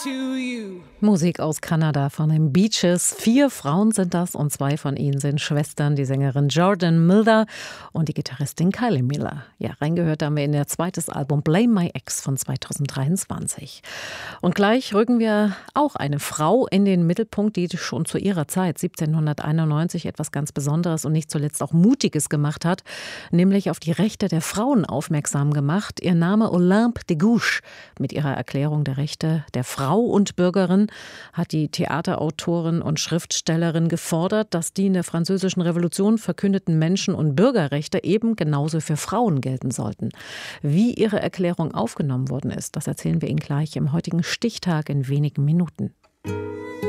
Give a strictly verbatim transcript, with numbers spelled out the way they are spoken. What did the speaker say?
to you. Musik aus Kanada von den Beaches. Vier Frauen sind das und zwei von ihnen sind Schwestern, die Sängerin Jordan Miller und die Gitarristin Kylie Miller. Ja, reingehört haben wir in ihr zweites Album Blame My Ex von zweitausenddreiundzwanzig. Und gleich rücken wir auch eine Frau in den Mittelpunkt, die schon zu ihrer Zeit siebzehnhunderteinundneunzig etwas ganz Besonderes und nicht zuletzt auch Mutiges gemacht hat, nämlich auf die Rechte der Frauen aufmerksam gemacht. Ihr Name Olympe de Gouges. Mit ihrer Erklärung der Rechte der Frau und Bürgerin hat die Theaterautorin und Schriftstellerin gefordert, dass die in der Französischen Revolution verkündeten Menschen- und Bürgerrechte eben genauso für Frauen gelten sollten. Wie ihre Erklärung aufgenommen worden ist, das erzählen wir Ihnen gleich im heutigen Stichtag in wenigen Minuten.